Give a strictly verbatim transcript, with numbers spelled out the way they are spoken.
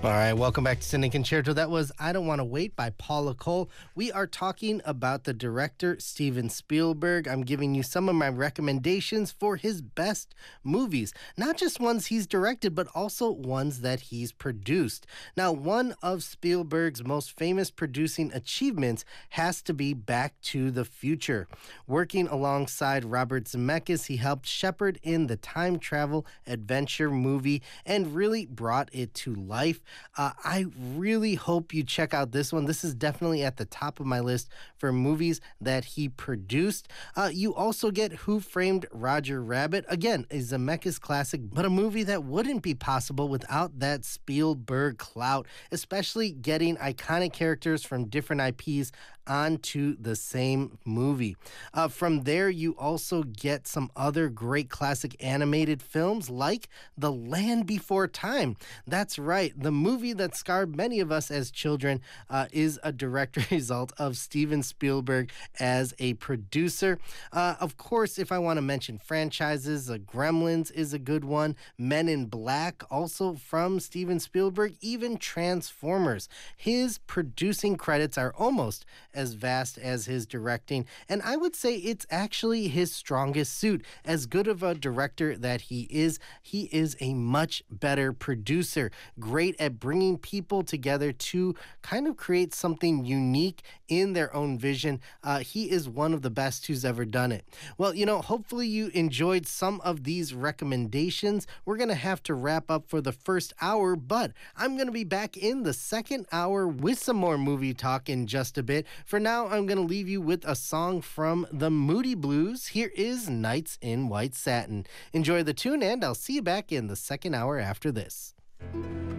All right, welcome back to Cine Concerto. That was I Don't Want to Wait by Paula Cole. We are talking about the director, Steven Spielberg. I'm giving you some of my recommendations for his best movies. Not just ones he's directed, but also ones that he's produced. Now, one of Spielberg's most famous producing achievements has to be Back to the Future. Working alongside Robert Zemeckis, he helped shepherd in the time travel adventure movie and really brought it to life. Uh, I really hope you check out this one. This is definitely at the top of my list for movies that he produced. Uh, you also get Who Framed Roger Rabbit. Again, a Zemeckis classic, but a movie that wouldn't be possible without that Spielberg clout, especially getting iconic characters from different I Ps onto the same movie. Uh, from there, you also get some other great classic animated films like The Land Before Time. That's right, the movie that scarred many of us as children uh, is a direct result of Steven Spielberg as a producer. Uh, of course, if I want to mention franchises, uh, Gremlins is a good one. Men in Black, also from Steven Spielberg. Even Transformers. His producing credits are almost as vast as his directing, and I would say it's actually his strongest suit. As good of a director that he is, he is a much better producer. Great at bringing people together to kind of create something unique in their own vision. Uh, he is one of the best who's ever done it. Well, you know, hopefully you enjoyed some of these recommendations. We're going to have to wrap up for the first hour, but I'm going to be back in the second hour with some more movie talk in just a bit. For now, I'm going to leave you with a song from the Moody Blues. Here is Nights in White Satin. Enjoy the tune, and I'll see you back in the second hour after this.